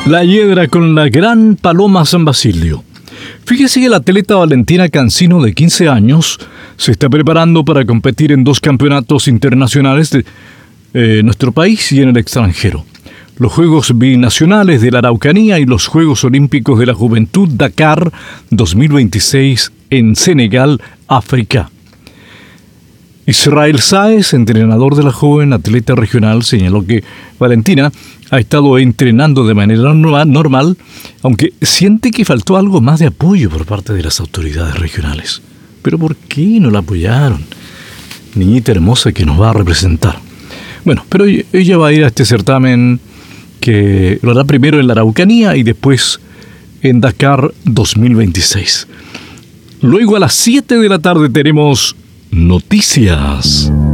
La hiedra con la gran paloma San Basilio. Fíjese que la atleta Valentina Cancino, de 15 años, se está preparando para competir en 2 campeonatos internacionales de nuestro país y en el extranjero. Los Juegos Binacionales de la Araucanía y los Juegos Olímpicos de la Juventud Dakar 2026 en Senegal, África. Israel Sáez, entrenador de la joven atleta regional, señaló que Valentina ha estado entrenando de manera normal, aunque siente que faltó algo más de apoyo por parte de las autoridades regionales. ¿Pero por qué no la apoyaron? Niñita hermosa que nos va a representar. Bueno, pero ella va a ir a este certamen que lo hará primero en la Araucanía y después en Dakar 2026. Luego a las 7 de la tarde tenemos Noticias.